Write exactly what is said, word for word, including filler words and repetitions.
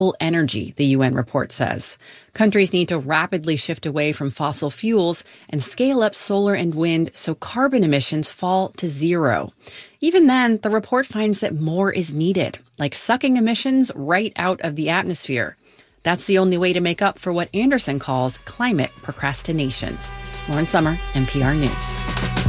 energy, the U N report says. Countries need to rapidly shift away from fossil fuels and scale up solar and wind so carbon emissions fall to zero. Even then, the report finds that more is needed, like sucking emissions right out of the atmosphere. That's the only way to make up for what Anderson calls climate procrastination. Lauren Sommer, N P R News.